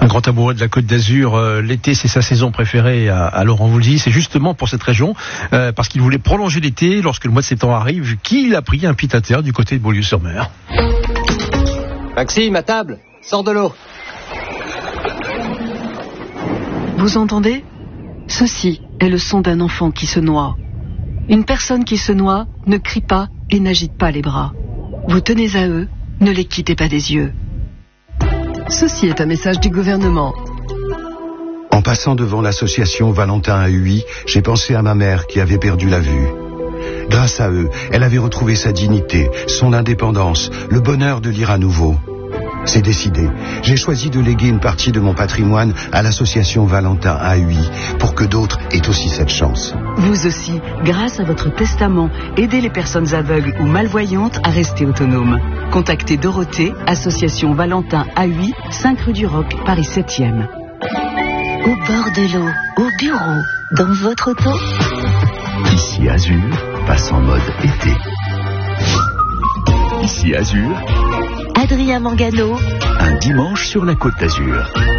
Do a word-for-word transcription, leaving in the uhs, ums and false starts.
Un grand amoureux de la Côte d'Azur, euh, l'été c'est sa saison préférée à, à Laurent Voulzy. C'est justement pour cette région, euh, parce qu'il voulait prolonger l'été lorsque le mois de septembre arrive, qu'il a pris un pied-à-terre du côté de Beaulieu-sur-Mer. Maxime, à table, sors de l'eau. Vous entendez ? Ceci est le son d'un enfant qui se noie. Une personne qui se noie ne crie pas et n'agite pas les bras. Vous tenez à eux, ne les quittez pas des yeux. Ceci est un message du gouvernement. En passant devant l'association Valentin A U I, j'ai pensé à ma mère qui avait perdu la vue. Grâce à eux, elle avait retrouvé sa dignité, son indépendance, le bonheur de lire à nouveau. C'est décidé. J'ai choisi de léguer une partie de mon patrimoine à l'association Valentin A U I pour que d'autres aient aussi cette chance. Vous aussi, grâce à votre testament, aidez les personnes aveugles ou malvoyantes à rester autonomes. Contactez Dorothée, association Valentin A U I, cinq rue du Roc, Paris septième. Au bord de l'eau, au bureau, dans votre auto. Ici Azur passe en mode été. Ici Azur, Adrien Mangano. un dimanche sur la Côte d'Azur.